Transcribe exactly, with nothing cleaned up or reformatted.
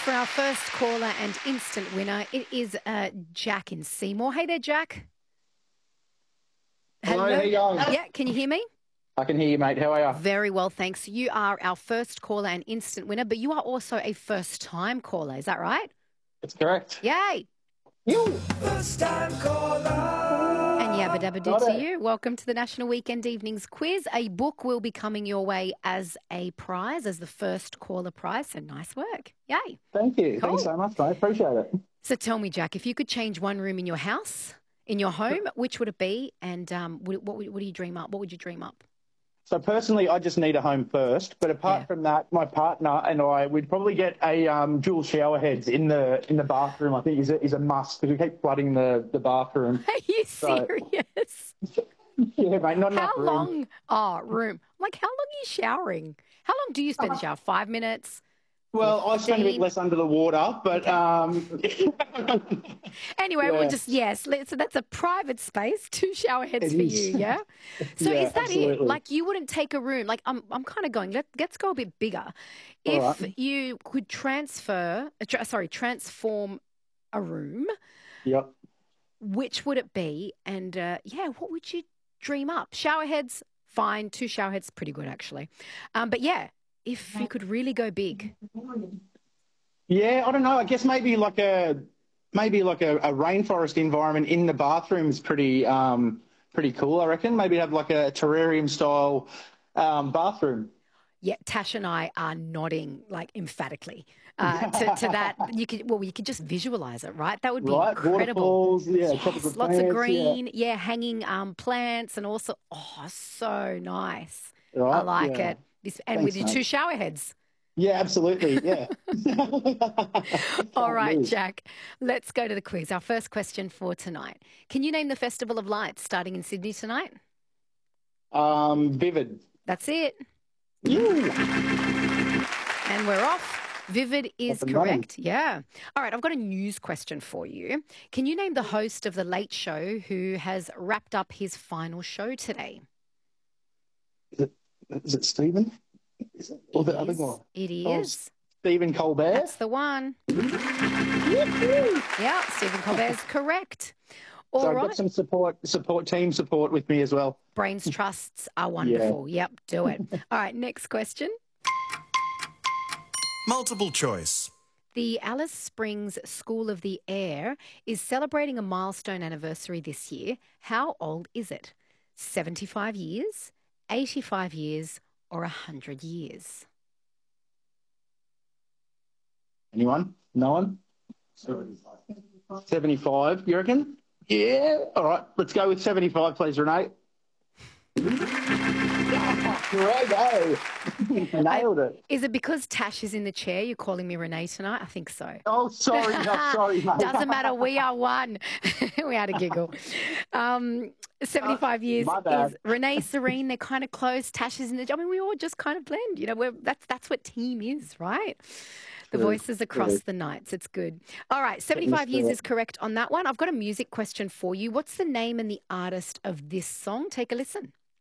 for our first caller and instant winner. It is uh, Jack in Seymour. Hey there, Jack. Hello, how you going? Yeah, can you hear me? I can hear you, mate. How are you? Very well, thanks. You are our first caller and instant winner, but you are also a first-time caller. Is that right? That's correct. Yay. You. First-time caller. And yabba dabba do Got to it. you. Welcome to the National Weekend Evenings Quiz. A book will be coming your way as a prize, as the first caller prize. So nice work. Yay. Thank you. Cool. Thanks so much, mate. Appreciate it. So tell me, Jack, if you could change one room in your house, in your home, which would it be? And um, what, what, what do you dream up? What would you dream up? So personally, I just need a home first. But apart Yeah. from that, my partner and I, we'd probably get a um, dual shower heads in the in the bathroom. I think is a, is a must because we keep flooding the, the bathroom. Are you So- serious? Yeah, mate. Not How enough room. long? Oh, room. Like, how long are you showering? How long do you spend in the shower? Five minutes? Well, I spend a bit fifteen? less under the water, but um, Anyway, Yeah. we'll just, yes. let- So that's a private space, two shower heads It for is. you, yeah? So Yeah, is that it? absolutely. Like, you wouldn't take a room. Like, I'm, I'm kind of going, let, let's go a bit bigger. If right. you could transfer, uh, tra- sorry, transform a room, yep. which would it be? And, uh, yeah, what would you dream up? Shower heads, fine. Two shower heads, pretty good, actually. Um, but, yeah, if you could really go big. Yeah, I don't know. I guess maybe like a maybe like a, a rainforest environment in the bathroom is pretty um, pretty cool. I reckon maybe have like a terrarium style um, bathroom. Yeah, Tash and I are nodding like emphatically uh, to, to that. You could, well, you could just visualize it, right? That would be Right, incredible. waterfalls, yeah, Yes, tropical lots plants, of yeah. green, yeah, hanging um, plants, and also, oh, so nice. I Right, like yeah. it. This, and Thanks, with your mate. two shower heads. Yeah, absolutely. Yeah. All right, lose. Jack, let's go to the quiz. Our first question for tonight. Can you name the Festival of Lights starting in Sydney tonight? Um, vivid. That's it. You. And we're off. Vivid is Off and running. correct. Yeah. All right, I've got a news question for you. Can you name the host of The Late Show who has wrapped up his final show today? Is it, is it Stephen? Is it, or It the other is. guy? It Oh, is. Stephen Colbert. That's the one. Yeah, Stephen Colbert is correct. All so I've right. got some support, support team support with me as well. Brains trusts are wonderful. Yep, do it. All right, next question. Multiple choice. The Alice Springs School of the Air is celebrating a milestone anniversary this year. How old is it? seventy-five years, eighty-five years, or one hundred years? Anyone? No one? seventy-five, you reckon? Yeah. All right, let's go with seventy-five, please, Renee. Righto. Nailed it. Is it because Tash is in the chair you're calling me Renee tonight? I think so. Oh, sorry. No, sorry, mate. Doesn't matter. We are one. We had a giggle. Um, seventy-five years my bad. is Renee, Serene. They're kind of close. Tash is in the. I mean, we all just kind of blend. You know, we're, that's that's what team is, right? The True, voices across true. the nights. It's good. All right, seventy-five years to it. is correct on that one. I've got a music question for you. What's the name and the artist of this song? Take a listen.